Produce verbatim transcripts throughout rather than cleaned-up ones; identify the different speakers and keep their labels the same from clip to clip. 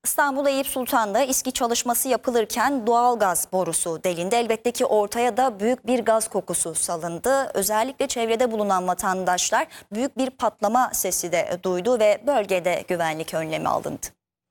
Speaker 1: İstanbul Eyüp Sultan'da İSKİ çalışması yapılırken doğalgaz borusu delindi. Elbette ki ortaya da büyük bir gaz kokusu salındı. Özellikle çevrede bulunan vatandaşlar büyük bir patlama sesi de duydu ve bölgede güvenlik önlemi alındı.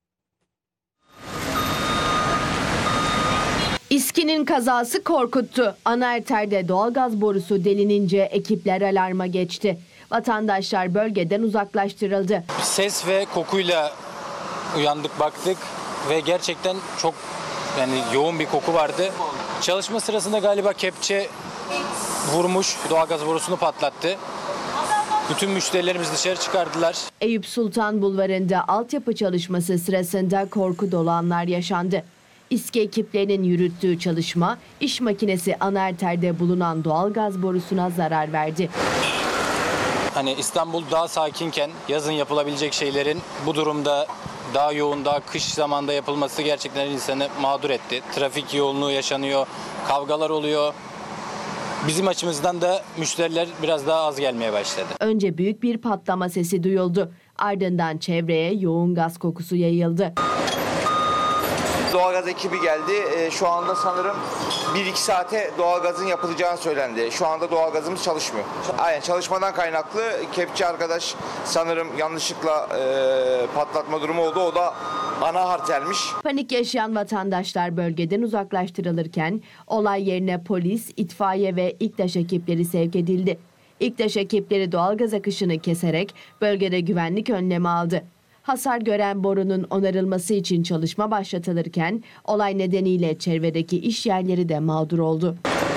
Speaker 2: İSKİ'nin kazası korkuttu. Anaerter'de doğalgaz borusu delinince ekipler alarma geçti. Vatandaşlar bölgeden uzaklaştırıldı.
Speaker 3: Ses ve kokuyla uyandık, baktık ve gerçekten çok yani yoğun bir koku vardı. Çalışma sırasında galiba kepçe vurmuş, doğalgaz borusunu patlattı. Bütün müşterilerimizi dışarı çıkardılar.
Speaker 2: Eyüp Sultan Bulvarı'nda altyapı çalışması sırasında korku dolu anlar yaşandı. İSKİ ekiplerinin yürüttüğü çalışma iş makinesi anaerterde bulunan doğalgaz borusuna zarar verdi.
Speaker 3: Hani İstanbul daha sakinken yazın yapılabilecek şeylerin bu durumda daha yoğun, daha kış zamanda yapılması gerçekten insanı mağdur etti. Trafik yoğunluğu yaşanıyor, kavgalar oluyor. Bizim açımızdan da müşteriler biraz daha az gelmeye başladı.
Speaker 2: Önce büyük bir patlama sesi duyuldu. Ardından çevreye yoğun gaz kokusu yayıldı.
Speaker 4: Doğalgaz ekibi geldi. E, şu anda sanırım bir iki saate doğalgazın yapılacağını söylendi. Şu anda doğalgazımız çalışmıyor. Aynen, çalışmadan kaynaklı kepçe arkadaş sanırım yanlışlıkla e, patlatma durumu oldu. O da ana artermiş.
Speaker 2: Panik yaşayan vatandaşlar bölgeden uzaklaştırılırken olay yerine polis, itfaiye ve İKTAŞ ekipleri sevk edildi. İKTAŞ ekipleri doğalgaz akışını keserek bölgede güvenlik önlemi aldı. Hasar gören borunun onarılması için çalışma başlatılırken olay nedeniyle çevredeki iş yerleri de mağdur oldu.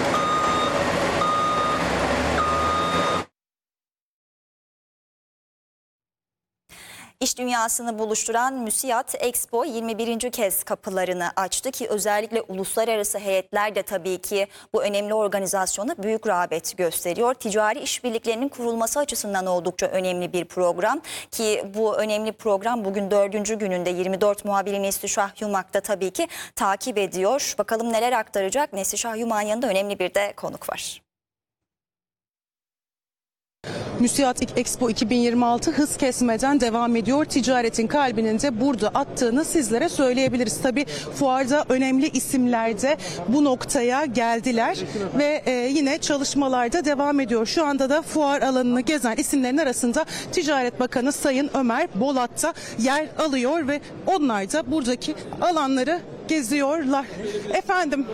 Speaker 1: İş dünyasını buluşturan MÜSİAD Expo yirmi birinci kez kapılarını açtı ki özellikle uluslararası heyetler de tabii ki bu önemli organizasyona büyük rağbet gösteriyor. Ticari işbirliklerinin kurulması açısından oldukça önemli bir program ki bu önemli program bugün dördüncü gününde yirmi dört muhabiri Neslişah Yumak da tabii ki takip ediyor. Bakalım neler aktaracak. Neslişah Yumak'ın yanında önemli bir de konuk var.
Speaker 5: MÜSİAD Expo iki bin yirmi altı hız kesmeden devam ediyor. Ticaretin kalbinin de burada attığını sizlere söyleyebiliriz. Tabii fuarda önemli isimler de bu noktaya geldiler ve e, yine çalışmalarda devam ediyor. Şu anda da fuar alanını gezen isimlerin arasında Ticaret Bakanı Sayın Ömer Bolat da yer alıyor ve onlar da buradaki alanları geziyorlar. Efendim,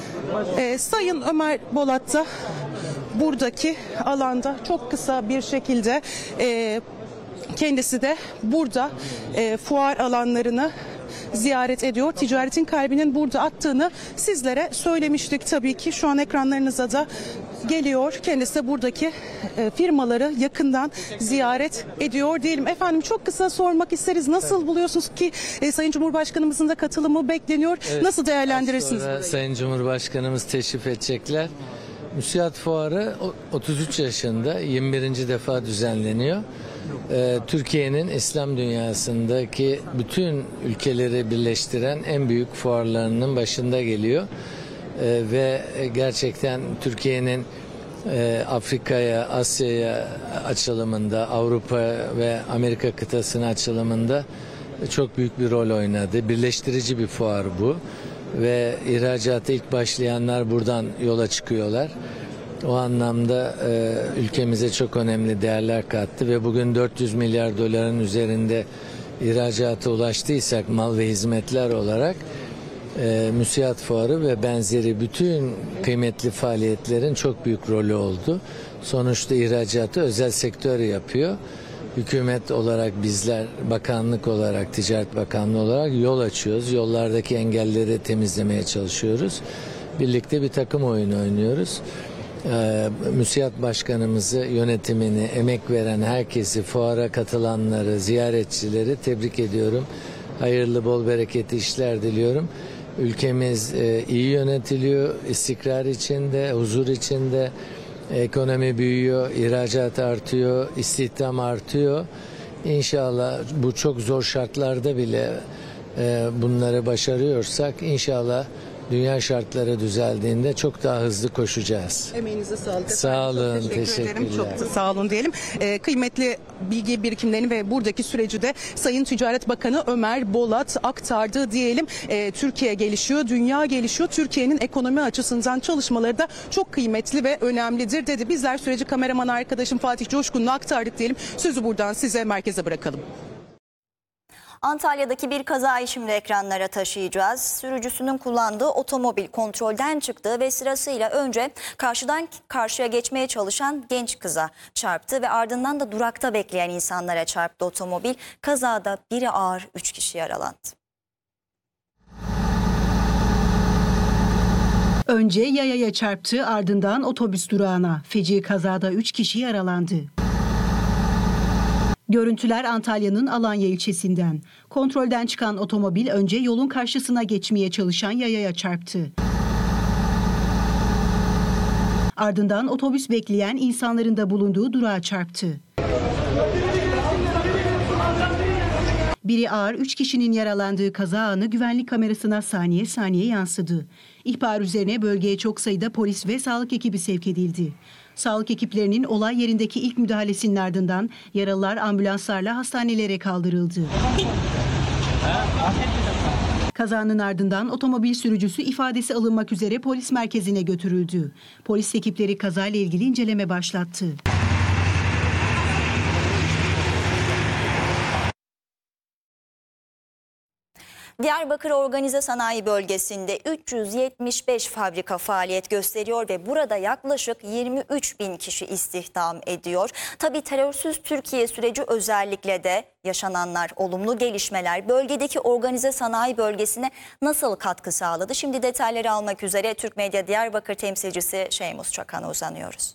Speaker 5: e, Sayın Ömer Bolat da buradaki alanda çok kısa bir şekilde e, kendisi de burada e, fuar alanlarını ziyaret ediyor. Ticaretin kalbinin burada attığını sizlere söylemiştik tabii ki. Şu an ekranlarınıza da geliyor. Kendisi de buradaki e, firmaları yakından ziyaret ediyor diyelim. Efendim, çok kısa sormak isteriz. Nasıl buluyorsunuz ki e, Sayın Cumhurbaşkanımızın da katılımı bekleniyor? Evet, nasıl değerlendirirsiniz?
Speaker 6: Sayın Cumhurbaşkanımız teşrif edecekler. MÜSİAD Fuarı otuz üç yaşında yirmi birinci defa düzenleniyor. Ee, Türkiye'nin İslam dünyasındaki bütün ülkeleri birleştiren en büyük fuarlarının başında geliyor. Ee, ve gerçekten Türkiye'nin e, Afrika'ya, Asya'ya açılımında, Avrupa ve Amerika kıtasına açılımında çok büyük bir rol oynadı. Birleştirici bir fuar bu. Ve ihracata ilk başlayanlar buradan yola çıkıyorlar. O anlamda e, ülkemize çok önemli değerler kattı ve bugün dört yüz milyar doların üzerinde ihracata ulaştıysak mal ve hizmetler olarak e, MÜSİAD Fuarı ve benzeri bütün kıymetli faaliyetlerin çok büyük rolü oldu. Sonuçta ihracatı özel sektör yapıyor. Hükümet olarak bizler, bakanlık olarak, Ticaret Bakanlığı olarak yol açıyoruz. Yollardaki engelleri temizlemeye çalışıyoruz. Birlikte bir takım oyunu oynuyoruz. Ee, MÜSİAD Başkanımızı, yönetimini, emek veren herkesi, fuara katılanları, ziyaretçileri tebrik ediyorum. Hayırlı, bol bereketli işler diliyorum. Ülkemiz e, iyi yönetiliyor, istikrar içinde, huzur içinde. Ekonomi büyüyor, ihracat artıyor, istihdam artıyor. İnşallah bu çok zor şartlarda bile e, bunları başarıyorsak inşallah dünya şartları düzeldiğinde çok daha hızlı koşacağız.
Speaker 5: Emeğinize sağlık.
Speaker 6: Sağ olun,
Speaker 5: Çok teşekkür ederim.
Speaker 6: teşekkürler.
Speaker 5: Çok sağ olun diyelim. Ee, kıymetli bilgi birikimlerini ve buradaki süreci de Sayın Ticaret Bakanı Ömer Bolat aktardı diyelim. Ee, Türkiye gelişiyor, dünya gelişiyor. Türkiye'nin ekonomi açısından çalışmaları da çok kıymetli ve önemlidir dedi. Bizler süreci kameraman arkadaşım Fatih Coşkun'la aktardık diyelim. Sözü buradan size merkeze bırakalım.
Speaker 1: Antalya'daki bir kazayı şimdi ekranlara taşıyacağız. Sürücüsünün kullandığı otomobil kontrolden çıktı ve sırasıyla önce karşıdan karşıya geçmeye çalışan genç kıza çarptı ve ardından da durakta bekleyen insanlara çarptı otomobil. Kazada biri ağır, üç kişi yaralandı.
Speaker 7: Önce yayaya çarptı, ardından otobüs durağına. Feci kazada üç kişi yaralandı. Görüntüler Antalya'nın Alanya ilçesinden. Kontrolden çıkan otomobil önce yolun karşısına geçmeye çalışan yayaya çarptı. Ardından otobüs bekleyen insanların da bulunduğu durağa çarptı. Biri ağır, üç kişinin yaralandığı kaza anı güvenlik kamerasına saniye saniye yansıdı. İhbar üzerine bölgeye çok sayıda polis ve sağlık ekibi sevk edildi. Sağlık ekiplerinin olay yerindeki ilk müdahalesinin ardından yaralılar ambulanslarla hastanelere kaldırıldı. Kazanın ardından otomobil sürücüsü ifadesi alınmak üzere polis merkezine götürüldü. Polis ekipleri kazayla ilgili inceleme başlattı.
Speaker 1: Diyarbakır Organize Sanayi Bölgesi'nde üç yüz yetmiş beş fabrika faaliyet gösteriyor ve burada yaklaşık yirmi üç bin kişi istihdam ediyor. Tabii terörsüz Türkiye süreci özellikle de yaşananlar, olumlu gelişmeler bölgedeki organize sanayi bölgesine nasıl katkı sağladı? Şimdi detayları almak üzere Türk Medya Diyarbakır temsilcisi Şeymus Çakan'a uzanıyoruz.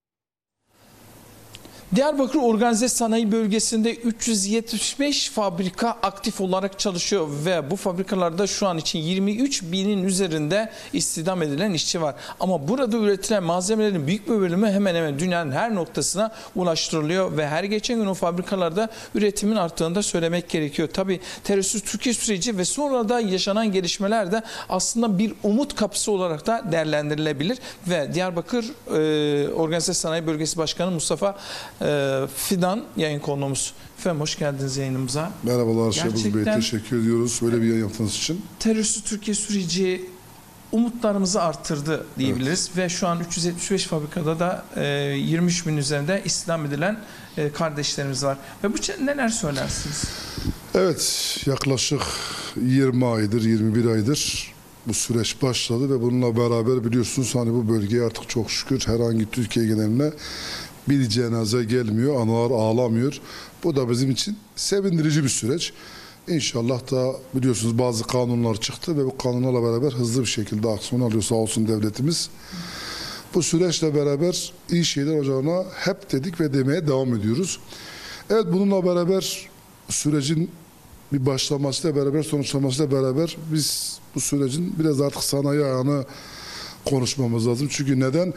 Speaker 8: Diyarbakır Organize Sanayi Bölgesi'nde üç yüz yetmiş beş fabrika aktif olarak çalışıyor ve bu fabrikalarda şu an için yirmi üç binin üzerinde istihdam edilen işçi var. Ama burada üretilen malzemelerin büyük bir bölümü hemen hemen dünyanın her noktasına ulaştırılıyor ve her geçen gün o fabrikalarda üretimin arttığını da söylemek gerekiyor. Tabii terörsüz Türkiye süreci ve sonra da yaşanan gelişmeler de aslında bir umut kapısı olarak da değerlendirilebilir ve Diyarbakır e, Organize Sanayi Bölgesi Başkanı Mustafa Fidan yayın konuğumuz. Efendim hoş geldiniz yayınımıza.
Speaker 9: Merhabalar Şebuz Bey, teşekkür ediyoruz böyle bir yayın yaptığınız için.
Speaker 8: Terörsüz Türkiye süreci umutlarımızı arttırdı diyebiliriz. Evet. Ve şu an üç yüz yetmiş beş fabrikada da yirmi üç bin üzerinde istihdam edilen kardeşlerimiz var. Ve bu için neler söylersiniz?
Speaker 9: Evet, yaklaşık yirmi aydır, yirmi bir aydır bu süreç başladı ve bununla beraber biliyorsunuz hani bu bölgeye artık çok şükür herhangi Türkiye geneline bir cenaze gelmiyor, analar ağlamıyor. Bu da bizim için sevindirici bir süreç. İnşallah da biliyorsunuz bazı kanunlar çıktı ve bu kanunlarla beraber hızlı bir şekilde aksiyon alıyor sağ olsun devletimiz. Bu süreçle beraber iyi şeyler olacağına hep dedik ve demeye devam ediyoruz. Evet, bununla beraber sürecin bir başlamasıyla beraber sonuçlamasıyla beraber biz bu sürecin biraz artık sanayi ayağını konuşmamız lazım. Çünkü neden?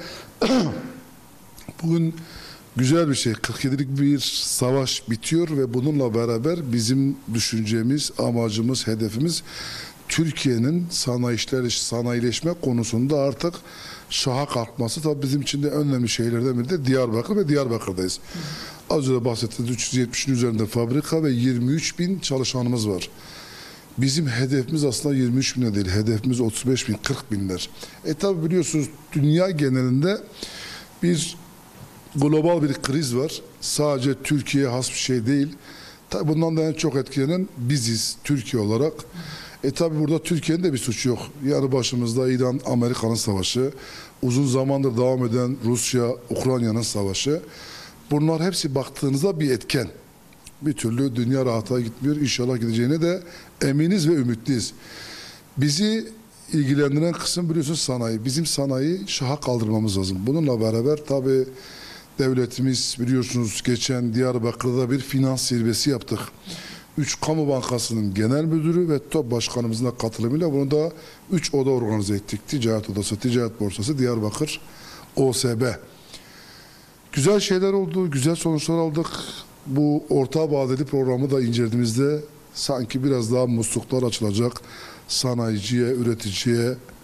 Speaker 9: Bugün güzel bir şey. kırk yedilik bir savaş bitiyor ve bununla beraber bizim düşüncemiz, amacımız, hedefimiz Türkiye'nin sanayişler, sanayileşme konusunda artık şaha kalkması. Tabii bizim için de önemli şeylerden biri de Diyarbakır ve Diyarbakır'dayız. Az önce bahsettiğiniz üç yüz yetmişin üzerinde fabrika ve yirmi üç bin çalışanımız var. Bizim hedefimiz aslında yirmi üç bin değil, hedefimiz otuz beş bin, kırk binler. E tabi biliyorsunuz dünya genelinde bir global bir kriz var. Sadece Türkiye'ye has bir şey değil. Tabi bundan da en çok etkilenen biziz Türkiye olarak. E tabi burada Türkiye'nin de bir suçu yok. Yani başımızda İran-Amerika'nın savaşı, uzun zamandır devam eden Rusya-Ukrayna'nın savaşı. Bunlar hepsi baktığınızda bir etken. Bir türlü dünya rahata gitmiyor. İnşallah gideceğine de eminiz ve ümitliyiz. Bizi ilgilendiren kısım biliyorsunuz sanayi. Bizim sanayi şaha kaldırmamız lazım. Bununla beraber tabii devletimiz biliyorsunuz geçen Diyarbakır'da bir finans zirvesi yaptık. Üç Kamu Bankası'nın genel müdürü ve top başkanımızın da katılımıyla bunu da üç oda organize ettik. Ticaret Odası, Ticaret Borsası, Diyarbakır, O S B. Güzel şeyler oldu, güzel sonuçlar aldık. Bu orta vadeli programı da incelediğimizde sanki biraz daha musluklar açılacak. Sanayiciye, üreticiye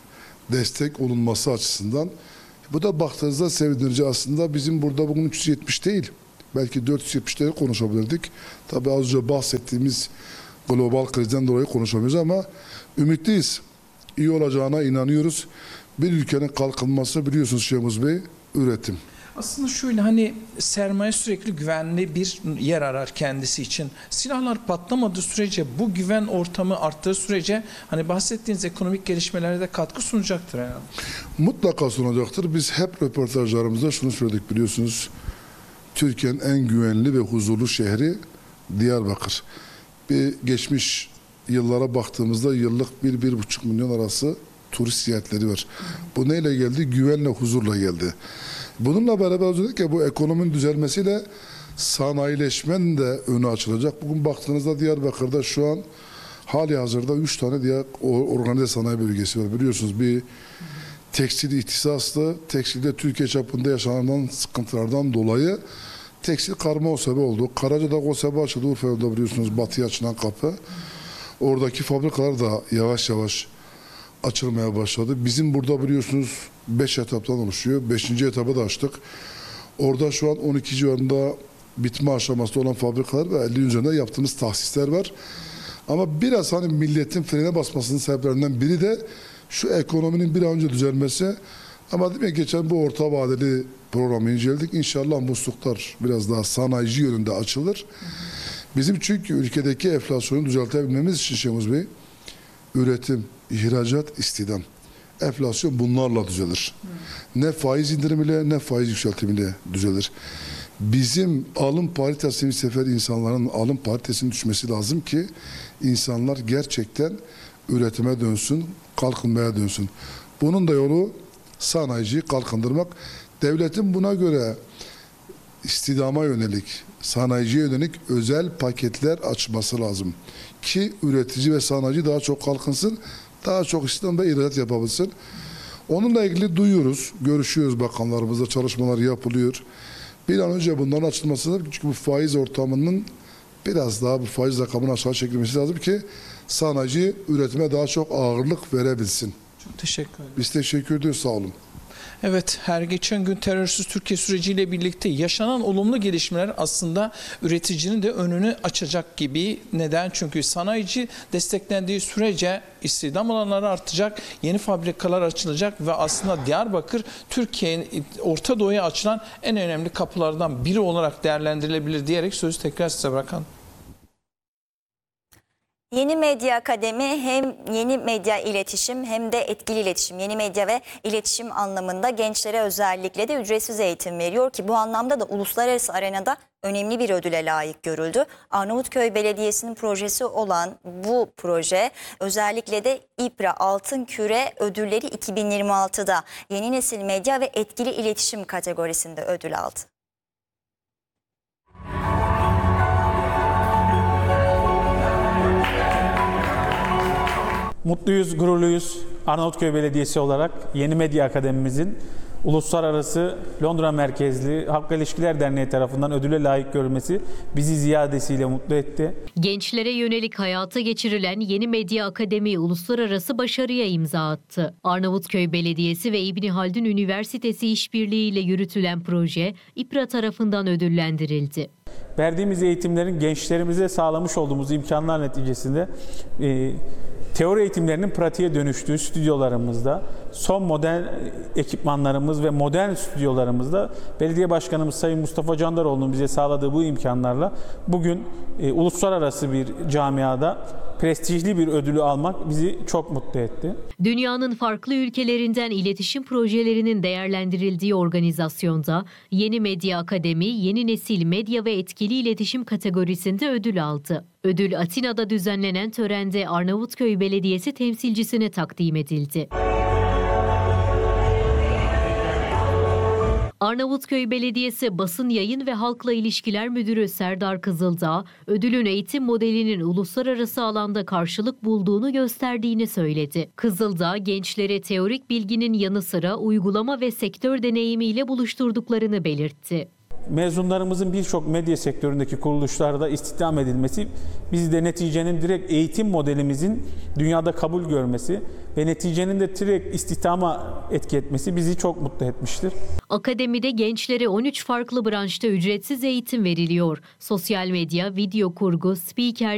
Speaker 9: destek olunması açısından. Bu da baktığınızda sevindirici aslında. Bizim burada bugün üç yüz yetmiş değil, belki dört yüz yetmişleri konuşabilirdik. Tabii az önce bahsettiğimiz global krizden dolayı konuşamıyoruz ama ümitliyiz. İyi olacağına inanıyoruz. Bir ülkenin kalkınması biliyorsunuz Şemuz Bey, üretim.
Speaker 8: Aslında şöyle, hani sermaye sürekli güvenli bir yer arar kendisi için. Silahlar patlamadığı sürece, bu güven ortamı arttığı sürece hani bahsettiğiniz ekonomik gelişmelere de katkı sunacaktır herhalde.
Speaker 9: Mutlaka sunacaktır. Biz hep röportajlarımızda şunu söyledik biliyorsunuz. Türkiye'nin en güvenli ve huzurlu şehri Diyarbakır. Bir geçmiş yıllara baktığımızda yıllık bir bir buçuk milyon arası turist ziyaretleri var. Bu neyle geldi? Güvenle, huzurla geldi. Bununla beraber özellikle bu ekonominin düzelmesiyle sanayileşmenin de önü açılacak. Bugün baktığınızda Diyarbakır'da şu an hali hazırda üç tane diğer organize sanayi bölgesi var. Biliyorsunuz bir tekstil ihtisaslı, tekstilde Türkiye çapında yaşanan sıkıntılardan dolayı tekstil karma OSEB'i oldu. Karaca'da OSEB'i açıldı, Urfa'da biliyorsunuz batıya açılan kapı. Oradaki fabrikalar da yavaş yavaş açılmaya başladı. Bizim burada biliyorsunuz beş etaptan oluşuyor. beşinci etabı da açtık. Orada şu an on iki civarında bitme aşamasında olan fabrikalar ve elli üzerinde yaptığımız tahsisler var. Ama biraz hani milletin frene basmasının sebeplerinden biri de şu ekonominin bir an önce düzelmesi. Ama değil mi, geçen bu orta vadeli programı inceledik. İnşallah musluklar biraz daha sanayici yönünde açılır. Bizim çünkü ülkedeki enflasyonu düzeltebilmemiz için Şemuz Bey, üretim, ihracat, istihdam. Enflasyon bunlarla düzelir. Ne faiz indirimiyle ne faiz yükseltimiyle düzelir. Bizim alım paritesi bir sefer insanların alım paritesinin düşmesi lazım ki insanlar gerçekten üretime dönsün, kalkınmaya dönsün. Bunun da yolu sanayiciyi kalkındırmak. Devletin buna göre istihdama yönelik, sanayiciye yönelik özel paketler açması lazım. Ki üretici ve sanayici daha çok kalkınsın, daha çok istihdam ve ihracat yapabilsin. Onunla ilgili duyuyoruz, görüşüyoruz bakanlarımızla, çalışmalar yapılıyor. Bir an önce bunların açılması lazım. Çünkü bu faiz ortamının biraz daha bu faiz rakamının aşağı çekilmesi lazım ki sanayici üretime daha çok ağırlık verebilsin.
Speaker 8: Çok teşekkür ederim.
Speaker 9: Biz teşekkür ediyoruz, sağ olun.
Speaker 8: Evet, her geçen gün terörsüz Türkiye süreciyle birlikte yaşanan olumlu gelişmeler aslında üreticinin de önünü açacak gibi. Neden? Çünkü sanayici desteklendiği sürece istihdam alanları artacak, yeni fabrikalar açılacak ve aslında Diyarbakır Türkiye'nin Orta Doğu'ya açılan en önemli kapılardan biri olarak değerlendirilebilir diyerek sözü tekrar size bırakalım.
Speaker 1: Yeni Medya Akademi hem yeni medya iletişim hem de etkili iletişim, yeni medya ve iletişim anlamında gençlere özellikle de ücretsiz eğitim veriyor ki bu anlamda da uluslararası arenada önemli bir ödüle layık görüldü. Arnavutköy Belediyesi'nin projesi olan bu proje özellikle de İPRA Altın Küre ödülleri iki bin yirmi altıda yeni nesil medya ve etkili iletişim kategorisinde ödül aldı.
Speaker 10: Mutluyuz, gururluyuz. Arnavutköy Belediyesi olarak Yeni Medya Akademimizin Uluslararası Londra merkezli Halkla İlişkiler Derneği tarafından ödüle layık görülmesi bizi ziyadesiyle mutlu etti.
Speaker 11: Gençlere yönelik hayata geçirilen Yeni Medya Akademi uluslararası başarıya imza attı. Arnavutköy Belediyesi ve İbni Haldun Üniversitesi işbirliğiyle yürütülen proje İPRA tarafından ödüllendirildi.
Speaker 10: Verdiğimiz eğitimlerin gençlerimize sağlamış olduğumuz imkanlar neticesinde e, teori eğitimlerinin pratiğe dönüştüğü stüdyolarımızda, son modern ekipmanlarımız ve modern stüdyolarımızda belediye başkanımız Sayın Mustafa Candaroğlu'nun bize sağladığı bu imkanlarla bugün e, uluslararası bir camiada prestijli bir ödülü almak bizi çok mutlu etti.
Speaker 11: Dünyanın farklı ülkelerinden iletişim projelerinin değerlendirildiği organizasyonda Yeni Medya Akademi, Yeni Nesil Medya ve Etkili İletişim kategorisinde ödül aldı. Ödül Atina'da düzenlenen törende Arnavutköy Belediyesi temsilcisine takdim edildi. Arnavutköy Belediyesi Basın Yayın ve Halkla İlişkiler Müdürü Serdar Kızıldağ, ödülün eğitim modelinin uluslararası alanda karşılık bulduğunu gösterdiğini söyledi. Kızıldağ, gençlere teorik bilginin yanı sıra uygulama ve sektör deneyimiyle buluşturduklarını belirtti.
Speaker 10: mezunlarımızın birçok medya sektöründeki kuruluşlarda istihdam edilmesi, bizi de neticenin direkt eğitim modelimizin dünyada kabul görmesi ve neticenin de direkt istihdama etki etmesi bizi çok mutlu etmiştir.
Speaker 11: Akademide gençlere on üç farklı branşta ücretsiz eğitim veriliyor. Sosyal medya, video kurgu, spiker